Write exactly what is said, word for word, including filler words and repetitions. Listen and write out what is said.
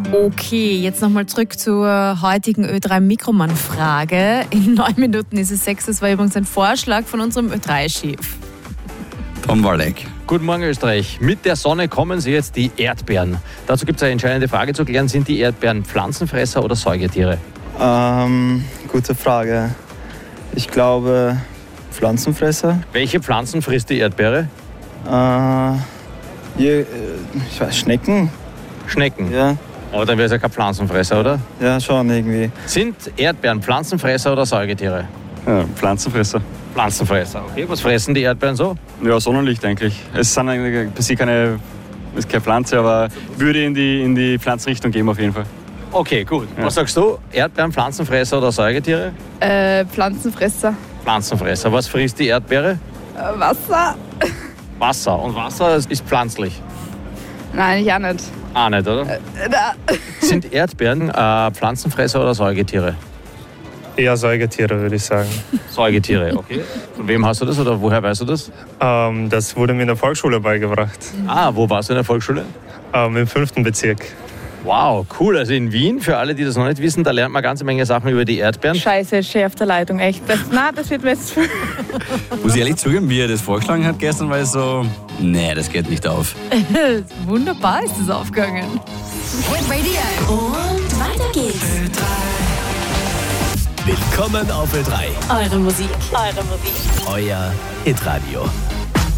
Okay, jetzt nochmal zurück zur heutigen Ö drei Mikromann-Frage. In neun Minuten ist es sechs. Das war übrigens ein Vorschlag von unserem Ö drei Chef. Tom Walleck. Guten Morgen Österreich. Mit der Sonne kommen sie jetzt die Erdbeeren. Dazu gibt es eine entscheidende Frage zu klären. Sind die Erdbeeren Pflanzenfresser oder Säugetiere? Ähm, gute Frage. Ich glaube Pflanzenfresser. Welche Pflanzen frisst die Erdbeere? Äh, je, ich weiß, Schnecken? Schnecken. Ja, Aber dann wäre es ja kein Pflanzenfresser, oder? ja, schon irgendwie. Sind Erdbeeren Pflanzenfresser oder Säugetiere? Ja, Pflanzenfresser. Pflanzenfresser. Okay, was fressen die Erdbeeren so? Ja, Sonnenlicht eigentlich. Es sind eigentlich per se keine, es ist keine Pflanze, aber würde in die, in die Pflanzenrichtung gehen auf jeden Fall. Okay, gut. Ja. Was sagst du? Erdbeeren Pflanzenfresser oder Säugetiere? Äh, Pflanzenfresser. Pflanzenfresser. Was frisst die Erdbeere? Äh, Wasser? Wasser. Und Wasser ist pflanzlich. Nein, ich auch nicht. Ah, nicht, oder? Äh, da. Sind Erdbeeren äh, Pflanzenfresser oder Säugetiere? Eher Säugetiere, würde ich sagen. Säugetiere, okay. Von wem hast du das oder woher weißt du das? Ähm, das wurde mir in der Volksschule beigebracht. Ah, wo warst du in der Volksschule? Ähm, Im fünften Bezirk. Wow, cool. Also in Wien, für alle, die das noch nicht wissen, da lernt man eine ganze Menge Sachen über die Erdbeeren. Scheiße, stehe auf der Leitung, echt. Das, nein, das wird mir jetzt viel. Muss ich ehrlich zugeben, wie er das vorgeschlagen hat gestern, war ich so, nee, das geht nicht auf. Wunderbar ist es aufgegangen. Hit Radio. Und weiter geht's. Willkommen auf Ö drei. Eure Musik. Eure Musik. Euer Hitradio.